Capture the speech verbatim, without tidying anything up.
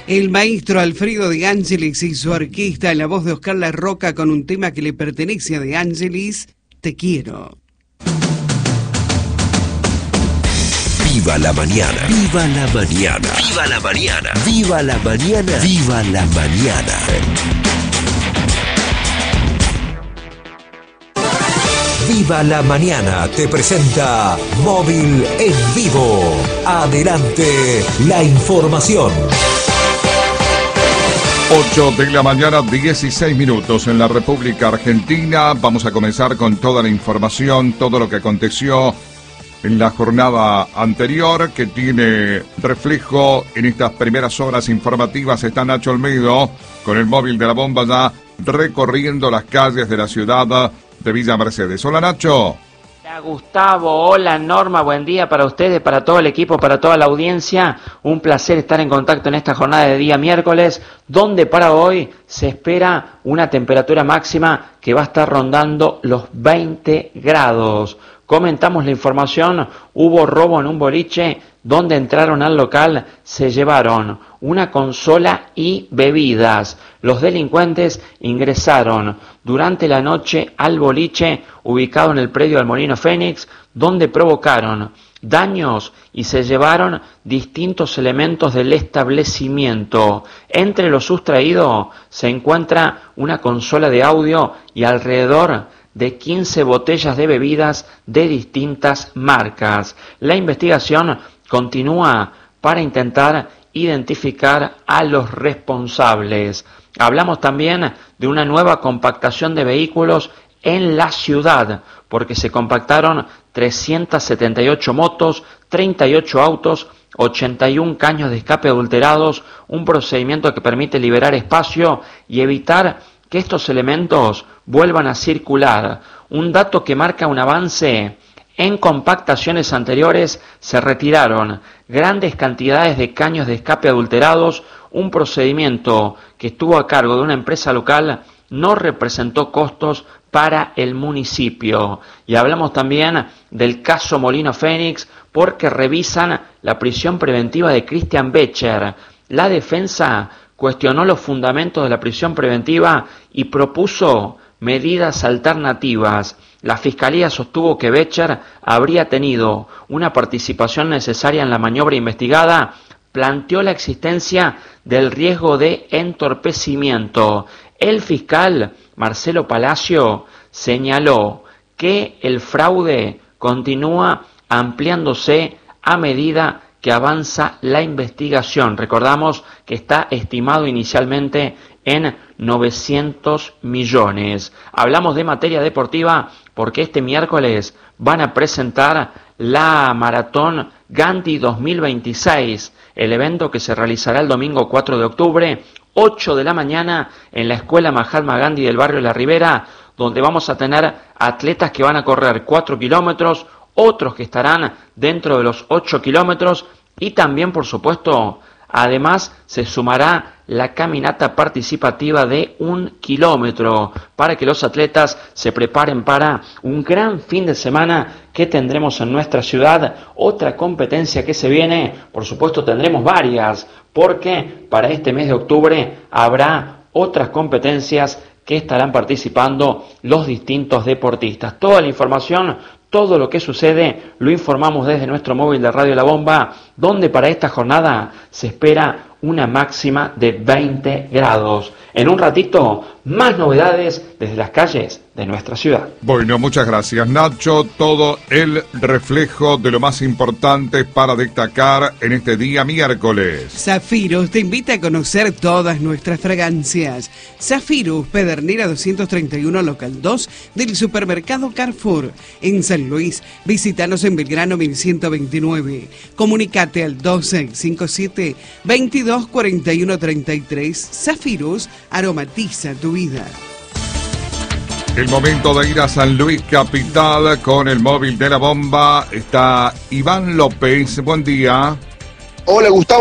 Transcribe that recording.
El maestro Alfredo De Angelis y su orquesta en la voz de Oscar La Roca con un tema que le pertenece a De Angelis, Te Quiero. Viva la mañana, viva la mañana, viva la mañana, viva la mañana, viva la mañana. Viva la mañana te presenta Móvil en Vivo. Adelante la información. ocho de la mañana, dieciséis minutos en la República Argentina. Vamos a comenzar con toda la información, todo lo que aconteció en la jornada anterior, que tiene reflejo en estas primeras horas informativas. Está Nacho Olmedo con el móvil de la bomba ya recorriendo las calles de la ciudad de Villa Mercedes. Hola, Nacho. Hola, Gustavo. Hola, Norma. Buen día para ustedes, para todo el equipo, para toda la audiencia. Un placer estar en contacto en esta jornada de día miércoles, donde para hoy se espera una temperatura máxima que va a estar rondando los veinte grados. Comentamos la información, hubo robo en un boliche donde entraron al local, se llevaron una consola y bebidas. Los delincuentes ingresaron durante la noche al boliche ubicado en el predio del Molino Fénix, donde provocaron daños y se llevaron distintos elementos del establecimiento. Entre lo sustraído se encuentra una consola de audio y alrededor de quince botellas de bebidas de distintas marcas. La investigación continúa para intentar identificar a los responsables. Hablamos también de una nueva compactación de vehículos en la ciudad, porque se compactaron trescientas setenta y ocho motos, treinta y ocho autos, ochenta y uno caños de escape adulterados, un procedimiento que permite liberar espacio y evitar que estos elementos vuelvan a circular. Un dato que marca un avance. En compactaciones anteriores se retiraron grandes cantidades de caños de escape adulterados. Un procedimiento que estuvo a cargo de una empresa local no representó costos para el municipio. Y hablamos también del caso Molino Fénix, porque revisan la prisión preventiva de Christian Becher. La defensa cuestionó los fundamentos de la prisión preventiva y propuso medidas alternativas. La Fiscalía sostuvo que Becher habría tenido una participación necesaria en la maniobra investigada, planteó la existencia del riesgo de entorpecimiento. El fiscal Marcelo Palacio señaló que el fraude continúa ampliándose a medida que avanza la investigación. Recordamos que está estimado inicialmente en novecientos millones. Hablamos de materia deportiva porque este miércoles van a presentar la Maratón Gandhi dos mil veintiséis, el evento que se realizará el domingo cuatro de octubre, ocho de la mañana, en la Escuela Mahatma Gandhi del barrio La Ribera, donde vamos a tener atletas que van a correr cuatro kilómetros, otros que estarán dentro de los ocho kilómetros y también, por supuesto, además se sumará la caminata participativa de un kilómetro para que los atletas se preparen para un gran fin de semana que tendremos en nuestra ciudad. Otra competencia que se viene, por supuesto tendremos varias, porque para este mes de octubre habrá otras competencias que estarán participando los distintos deportistas. Toda la información, todo lo que sucede, lo informamos desde nuestro móvil de Radio La Bomba, donde para esta jornada se espera una máxima de veinte grados. En un ratito, más novedades desde las calles de nuestra ciudad. Bueno, muchas gracias, Nacho. Todo el reflejo de lo más importante para destacar en este día miércoles. Zafirus te invita a conocer todas nuestras fragancias. Zafirus, Pedernera doscientos treinta y uno, local dos del supermercado Carrefour. En San Luis, visítanos en Belgrano mil ciento veintinueve. Comunicate al doce cincuenta y siete veintidós cuarenta y uno treinta y tres. Zafirus aromatiza tu vida. El momento de ir a San Luis Capital con el móvil de la bomba. Está Iván López. Buen día. Hola, Gustavo.